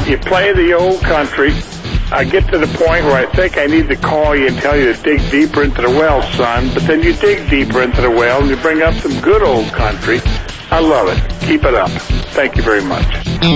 You play the old country. I get to the point where I think I need to call you and tell you to dig deeper into the well, son. But then you dig deeper into the well and you bring up some good old country. I love it. Keep it up. Thank you very much.